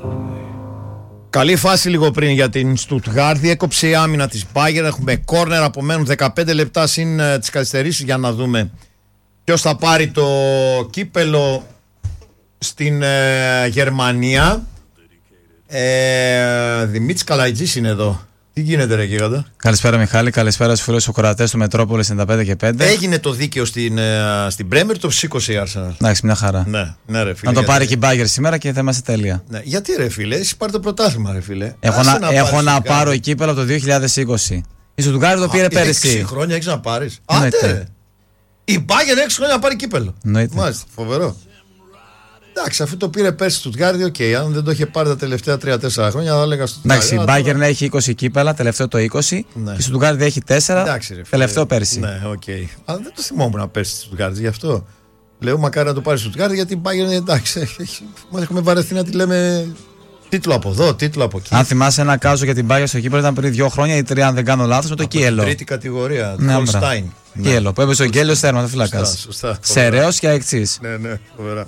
Καλή φάση λίγο πριν για την Στουτγάρδη. Έκοψε η άμυνα της Bayern. Έχουμε κόρνερ, απομένουν 15 λεπτά συν τις καθυστερήσεις για να δούμε ποιος θα πάρει το κύπελο στην Γερμανία. Δημήτρης Καλαϊτζής είναι εδώ. Τι γίνεται ρε γίγαντα? Καλησπέρα Μιχάλη, καλησπέρα στους φίλους ακροατές του Μετρόπολης 95 και 5. Έγινε το δίκαιο στην Πρέμερ, το σήκωσε η Arsenal. Εντάξει, μια χαρά. Ναι, ρε φίλε. Να το πάρει και η Bayern σήμερα και θα είμαστε τέλεια. Ναι. Γιατί ρε φίλε, εσύ πάρει το πρωτάθλημα ρε φίλε. Έχω να πάρω κύπελο το 2020. Η Στουτγκάρδη το πήρε πέρυσι. 6 χρόνια έχεις να πάρεις? Άντε! Η Bayern 6 χρόνια να πάρει κύπελο. Μάλιστα, φοβερό. Εντάξει, αφού το πήρε πέρσι στο Στουτγκάρδη, οκ. Αν δεν το είχε πάρει τα τελευταία 3-4 χρόνια, θα έλεγα στο Στουτγκάρδη. Εντάξει, η Bayern έχει 20 κύπελα, τελευταίο το 20. Ναι. Η Στουτγκάρδη έχει 4, εντάξει, τελευταίο πέρσι. Ναι, οκ. Αλλά δεν το θυμόμουν πέρσι στη Στουτγκάρδη, γι' αυτό. Λέω μακάρι να το πάρει στο Στουτγκάρδη, γιατί η Bayern εντάξει. Μα έχουμε βαρεθεί να τη λέμε τίτλο από εδώ, τίτλο από εκεί. Αν θυμάσαι ένα κάζο για την Bayern στο κύπελο ήταν πριν 2 χρόνια ή 3, αν δεν κάνω λάθος, με το Κίελο. Τρίτη κατηγορία, Holstein. Κίελο, που έπαιζε ο Γκέλιος τερματοφύλακας. Σεραίος και αεξής. Ναι, φοβερά.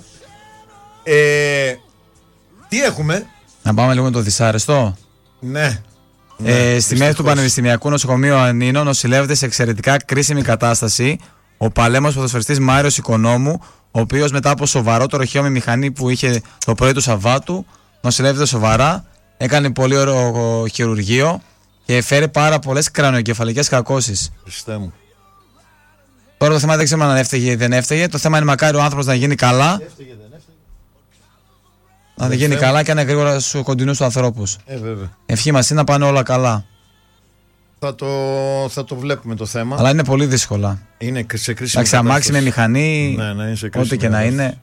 Τι έχουμε? Να πάμε λίγο με το δυσάρεστο. Ναι. Στη μέση του Πανεπιστημιακού Νοσοκομείου Ανίνων νοσηλεύεται σε εξαιρετικά κρίσιμη κατάσταση ο παλέμος ποδοσφαιριστής Μάριος Οικονόμου, ο οποίος μετά από σοβαρό τροχαίο με μηχανή που είχε το πρωί του Σαββάτου νοσηλεύεται σοβαρά, έκανε πολύ ωραίο χειρουργείο και φέρει πάρα πολλές κρανιοκεφαλικές κακώσεις. Χριστέ μου. Τώρα το θέμα δεν ξέρουμε αν έφταιγε ή δεν έφταιγε. Το θέμα είναι μακάρι ο άνθρωπος να γίνει καλά. Να γίνει καλά και να είναι γρήγορα στους κοντινούς του ανθρώπους. Βέβαια. Ευχή μας είναι να πάνε όλα καλά. Θα το βλέπουμε το θέμα. Αλλά είναι πολύ δύσκολα. Είναι σε κρίσιμη κατάσταση. Αμάξι με μηχανή, είναι σε ό,τι και να είναι.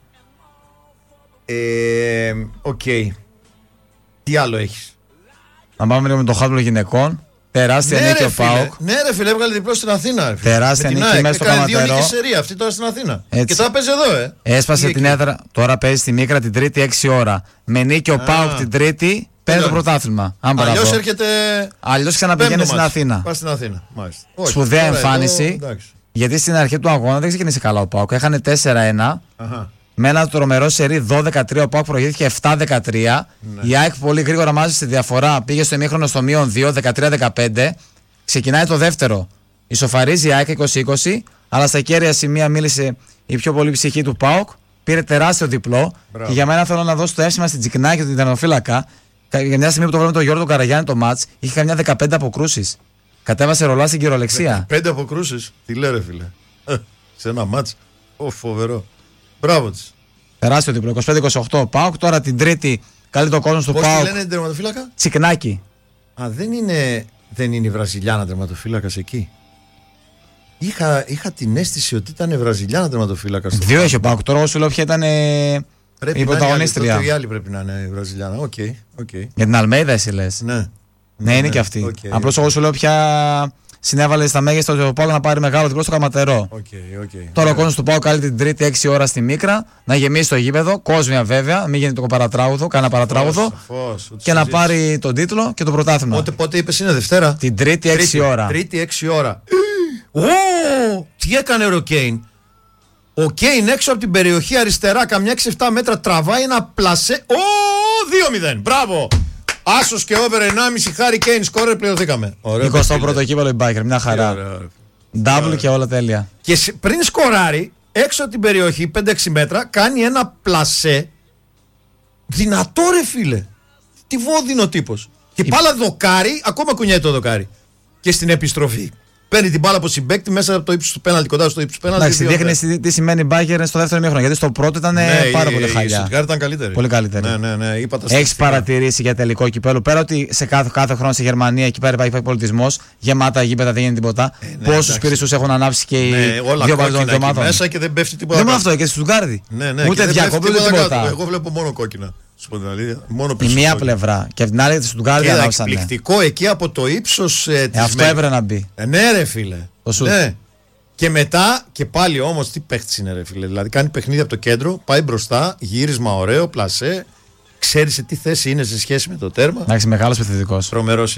Οκ. Τι άλλο έχεις? Να πάμε λίγο με το χάτλο γυναικών. Τεράστια νίκη ο ΠΑΟΚ. Ναι, ρε φίλε, έβγαλε διπλό στην Αθήνα. Τεράστια νίκη μέσα στο Καματερό. Έκανε 2 νίκες σερία αυτή τώρα στην Αθήνα. Έτσι. Και τώρα παίζει εδώ, Έσπασε την έδρα. Τώρα παίζει στη Μίκρα την Τρίτη 6 ώρα. Με νίκη ο ΠΑΟΚ την Τρίτη παίρνει το πρωτάθλημα. Αλλιώς έρχεται. Αλλιώς ξαναπηγαίνει στην Αθήνα. Πάει στην Αθήνα. Σπουδαία εμφάνιση. Γιατί στην αρχή του αγώνα δεν ξεκίνησε καλά ο ΠΑΟΚ. Έχανε 4-1. Με ένα τρομερό σερί 12-13, ο ΠΑΟΚ προηγήθηκε 7-13. Η ΑΕΚ πολύ γρήγορα μάζεψε τη διαφορά. Πήγε στο ημίχρονο στο μείον 2, 13-15. Ξεκινάει το δεύτερο. Ισοφαρίζει η ΑΕΚ 20-20. Αλλά στα κέρια σημεία μίλησε η πιο πολύ ψυχή του ΠΑΟΚ. Πήρε τεράστιο διπλό. Και για μένα θέλω να δώσω το εύσημα στην Τζικνάκη και την τερματοφύλακα. Για μια στιγμή που το βλέπουμε τον Γιώργο Καραγιάννη το μάτς, είχε καμιά 15 αποκρούσεις. Κατέβασε ρολά στην κυριολεξία. 15 αποκρούσεις. Τι λέει ρε φίλε. Σε ένα μάτς. Φοβερό. Μπράβο της. Τεράστιο διπλό. 25-28 ΠΑΟΚ. Τώρα την Τρίτη καλεί το κόσμο του ΠΑΟΚ. Πώς τη λένε την τερματοφύλακα? Τσικνάκη. Δεν είναι η Βραζιλιάνα τερματοφύλακας εκεί. Είχα την αίσθηση ότι ήταν Βραζιλιάνα τερματοφύλακας. 2 έχει ο ΠΑΟΚ. Τώρα εγώ σου λέω ποια ήταν η πρωταγωνίστρια. Η άλλη πρέπει να είναι η Βραζιλιάνα. Okay. Για την Αλμέιδα εσύ λες. Ναι, είναι και αυτή. Απλώς εγώ σου λέω ποια συνέβαλε στα μέγιστα του ΠΑΟΚ να πάρει μεγάλο διπλό στο Καματερό. Τώρα ο κόσμος του ΠΑΟΚ καλεί την Τρίτη 6 ώρα στη Μίκρα να γεμίσει το γήπεδο. Κόσμια βέβαια, μην γίνει το παρατράγουδο, κανένα παρατράγουδο. Και να πάρει τον τίτλο και το πρωτάθλημα. Πότε είπες είναι Δευτέρα? Την Τρίτη 6 ώρα. Τρίτη 6 ώρα. Τι έκανε ο Κέιν? Ο Κέιν έξω από την περιοχή αριστερά, καμιά 6-7 μέτρα, τραβάει ένα πλασέ. 2-0. Μπράβο! Άσος και over 1,5 Χάρι Κέιν σκόρερ, πληρωθήκαμε. 21ο κύπελο η Bayern, μια χαρά. Double και όλα τέλεια. Και πριν σκοράρει, έξω από την περιοχή, 5-6 μέτρα, κάνει ένα πλασέ. Δυνατό ρε φίλε. Τι βόδινο τύπος. Και πάλα δοκάρι, ακόμα κουνιέται το δοκάρι. Και στην επιστροφή παίρνει την μπάλα από συμπαίκτη μέσα από το ύψος του πέναλτι, κοντά στο ύψος του πέναλτι. Εντάξει, δείχνει τι σημαίνει η Bayern στο δεύτερο ημίχρονο. Γιατί στο πρώτο ήταν πάρα πολύ χαλιά. Η Στουτγκάρδη ήταν καλύτερη. Πολύ καλύτερη. Ναι. Έχεις παρατηρήσει για τελικό κυπέλο, πέρα ότι σε κάθε χρόνο στη Γερμανία εκεί πέρα υπάρχει πολιτισμός, γεμάτα γήπεδα, δεν γίνεται τίποτα. Πόσους πυρσούς έχουν ανάψει και οι δύο παγκόσμιων ομάδων. Μέσα και δεν πέφτει τίποτα. Δεν είναι αυτό, και στη Στουτγκάρδη. Ούτε διακόπτει ούτε τίποτα. Εγώ βλέπω μόνο κόκκινα. Η μία πλευρά και από την άλλη τη Στουτγκάρδη ανάψανε. Εκπληκτικό εκεί από το ύψος. Αυτό έπρεπε να μπει. Ναι, ρε φίλε. Ναι. Και μετά και πάλι όμως τι παίχτης είναι, ρε φίλε. Δηλαδή κάνει παιχνίδι από το κέντρο, πάει μπροστά, γύρισμα ωραίο, πλασέ. Ξέρει σε τι θέση είναι σε σχέση με το τέρμα. Εντάξει, μεγάλος επιθετικός. Τρομερός είναι.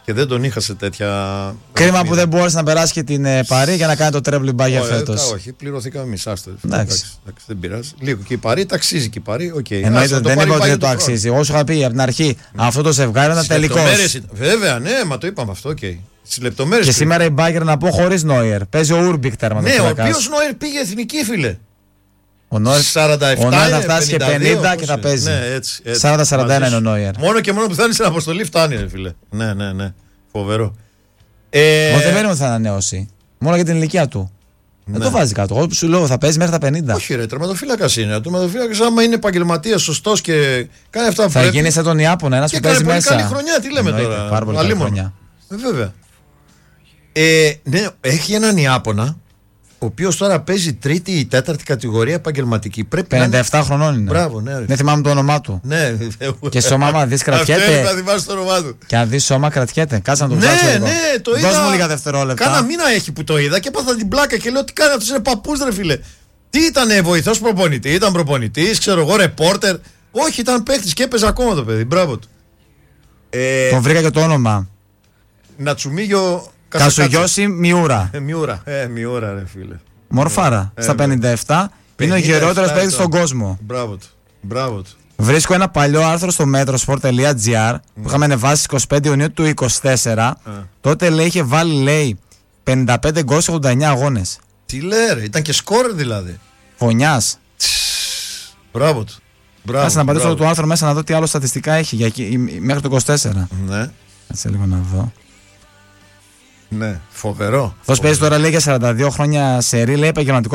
Και δεν τον είχα σε τέτοια. Κρίμα που δεν μπόρεσε να περάσει και την Παρί για να κάνει το τρέμπλι μπάγια φέτος. Όχι, πληρωθήκαμε εμείς. Εντάξει, δεν πειράζει. Λίγο και η Παρί, ταξίζει και η Παρί. Εννοείται, δεν είπα ότι δεν το αξίζει. Όσο είχα πει από την αρχή, αυτό το ζευγάρι ήταν τελικός. Βέβαια, ναι, μα το είπαμε αυτό. Στις λεπτομέρειες. Και σήμερα η Bayern, να πω, χωρίς Νόιερ. Παίζει ο Ούρμπικ τερματοφύλακας. Ναι, ο οποίος Νόιερ πήγε εθνική, φίλε. Ο Νόιερ θα φτάσει και 50 και θα παίζει. Ναι, έτσι, 40-41 είναι ο Νόιερ. Μόνο και μόνο που θα είναι στην αποστολή φτάνει, φίλε. Ναι. Φοβερό. Μόνο δεν μένει ότι θα ανανεώσει. Μόνο για την ηλικία του. Δεν το βάζει κάτω. Εγώ που σου λέω θα παίζει μέχρι τα 50. Όχι, ρε, τερματοφύλακας είναι. Ο τερματοφύλακας, άμα είναι επαγγελματίας, σωστός και κάνει αυτά που θα γίνει σαν τον Ιάπωνα, ένας που παίζει μέσα. Καλή χρονιά, τι λέμε τώρα. Πάρα πολύ καλή χρονιά. Βέβαια. Ναι, έχει έναν Ιάπωνα, ο οποίος τώρα παίζει τρίτη ή τέταρτη κατηγορία επαγγελματική. 57 χρονών είναι. Μπράβο, ναι. Δεν θυμάμαι το όνομά του. Ναι. Και σώμα, άμα δεις, κρατιέται. Θα θυμάσαι το όνομά του. Και αν δεις σώμα, κρατιέται. Κάτσε να το ψάξω. Ναι, το είδα. Δώσ' μου λίγα δευτερόλεπτα. Κάνα μήνα έχει που το είδα και έπαθα την πλάκα και λέω: τι κάνει αυτός, είναι παππούς, ρε φίλε. Τι ήτανε, βοηθός προπονητή, ήταν προπονητής, ξέρω εγώ, ρεπόρτερ. Όχι, ήταν παίχτης και έπαιζε ακόμα το παιδί. Μπράβο του. Τον βρήκα και το όνομα. Νατσουμίγιο Κασουγιώση Μιούρα. Μιούρα, ρε φίλε. Μορφάρα. Στα 57 είναι ο γερότερος παίκτης στον κόσμο. Μπράβο του. Βρίσκω ένα παλιό άρθρο στο metrosport.gr που είχαμε ανεβάσει 25 Ιουνίου του 24. Τότε λέει είχε βάλει, λέει, 55 γκολ σε 89 αγώνες. Τι λέει, ρε, ήταν και σκόρ δηλαδή. Φωνιάς. Μπράβο του. Κάτσε να πατήσω το άρθρο μέσα να δω τι άλλο στατιστικά έχει μέχρι το 24. Ναι. Κάτσε λίγο να δω. Ναι, φοβερό. Αυτό παίζει τώρα, λέει, για 42 χρόνια σερί, λέει, επαγγελματικό